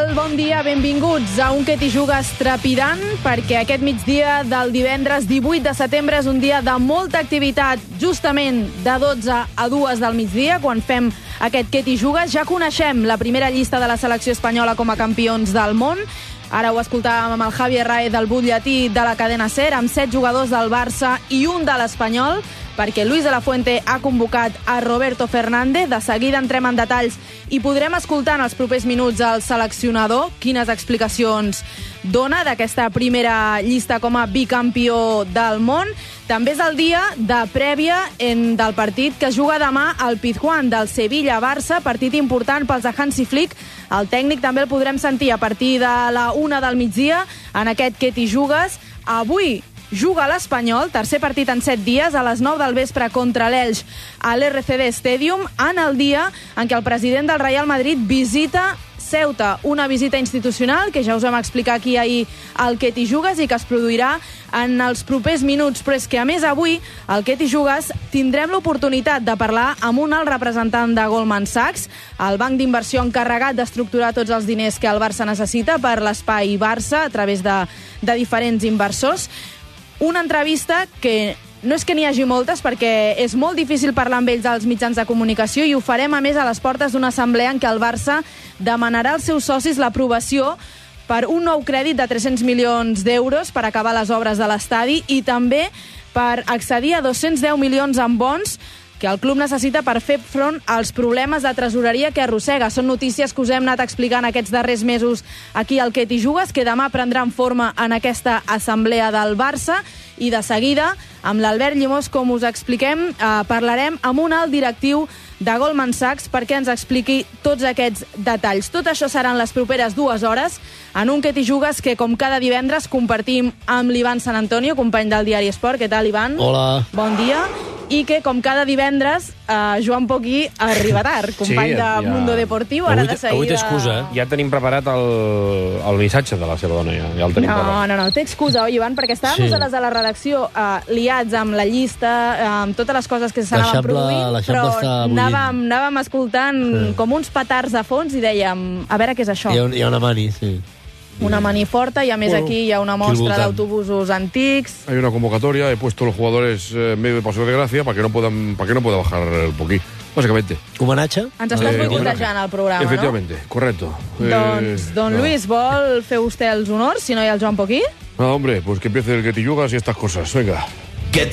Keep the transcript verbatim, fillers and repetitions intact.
tal? Bon dia, benvinguts a un Que t'hi jugues trepidant, perquè aquest migdia del divendres divuit de setembre és un dia de molta activitat, justament de dotze a dues del migdia, quan fem aquest Que t'hi jugues. Ja coneixem la primera llista de la selecció espanyola com a campions del món. Ara ho escoltàvem amb el Javier Rae del butlletí de la cadena SER, amb set jugadors del Barça i un de l'Espanyol, perquè Luis de la Fuente ha convocat a Roberto Fernández. De seguida entrem en detalls i podrem escoltar en els propers minuts el seleccionador quines explicacions dona d'aquesta primera llista com a bicampió del món. També és el dia de prèvia en, del partit que es juga demà al Pizjuán, del Sevilla-Barça, partit important pels de Hansi Flick. El tècnic també el podrem sentir a partir de la una del migdia en aquest Que t'hi jugues. Avui juga l'Espanyol, tercer partit en set dies, a les nou del vespre contra l'Elx a l'R C D Stadium, en el dia en què el president del Real Madrid visita Ceuta, una visita institucional que ja us vam explicar aquí ahir al Que t'hi jugues i que es produirà en els propers minuts. Però és que, a més, avui, al Que t'hi jugues, tindrem l'oportunitat de parlar amb un alt representant de Goldman Sachs, el banc d'inversió encarregat d'estructurar tots els diners que el Barça necessita per l'espai Barça a través de, de diferents inversors. Una entrevista que no és que n'hi hagi moltes, perquè és molt difícil parlar amb ells als mitjans de comunicació, i ho farem, a més, a les portes d'una assemblea en què el Barça demanarà als seus socis l'aprovació per un nou crèdit de tres-cents milions d'euros per acabar les obres de l'estadi i també per accedir a dos-cents deu milions en bons que el club necessita per fer front als problemes de tresoreria que arrossega. Són notícies que us hem anat explicant aquests darrers mesos aquí al Que t'hi jugues, que demà prendran forma en aquesta assemblea del Barça. I de seguida, amb l'Albert Llimós, com us expliquem, eh, parlarem amb un alt directiu de Goldman Sachs perquè ens expliqui tots aquests detalls. Tot això seran les properes dues hores en un Que t'hi jugues que, com cada divendres, compartim amb l'Ivan Sant Antonio, company del diari Esport. Què tal, Ivan? Hola. Bon dia. I que, com cada divendres, eh, Joan Poquí arriba tard, company Sí, de ja- Mundo Deportiu. Ara Avui- de seguida... avui té excusa, eh? Ja tenim preparat el, el missatge de la seva dona, ja, ja el tenim No, preparat. no, no, té excusa, oi, Ivan? Perquè estàvem Sí. nosaltres a la redacció eh, liats amb la llista, eh, amb totes les coses que s'anaven L'Eixample- produint, l'Eixample però està bullint. anàvem, anàvem escoltant Sí. com uns petards de fons i dèiem, a veure què és això. Hi ha, un, hi ha una mani, sí. Una mani forta, i a més Bueno, aquí hi ha una al mostra voltant. d'autobusos antics. Hay una convocatoria, he puesto a los jugadores eh, en medio de paseo de gracia para que no puedan, para que no pueda bajar el poquí, básicamente. Homenatge? Ens estàs Eh, boicotejant el programa, Efectivamente, correcto. no? Eh, Doncs, don no. Luis, vol fer vostè els honors, si no hi ha el Joan Poquí? Nada, hombre, pues que empiece el Que t'hi jugues y estas cosas, venga.